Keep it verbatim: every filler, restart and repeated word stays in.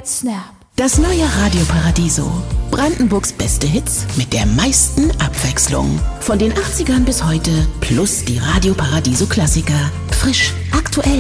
Snap. Das neue Radio Paradiso. Brandenburgs beste Hits mit der meisten Abwechslung. Von den achtzigern bis heute plus die Radio Paradiso Klassiker. Frisch, aktuell.